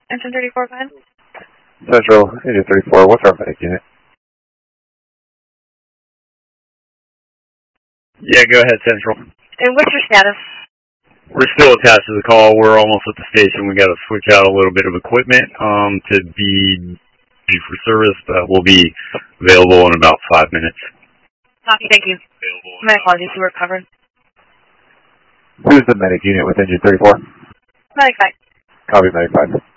Engine 34, go ahead. Central, Engine 34, what's our medic unit? Yeah, go ahead, Central. And what's your status? We're still attached to the call. We're almost at the station. We got to switch out a little bit of equipment to be ready for service, but we'll be available in about 5 minutes. Copy, thank you. My apologies, you were covered. Who's the medic unit with Engine 34? Medic 5. Copy, medic 5.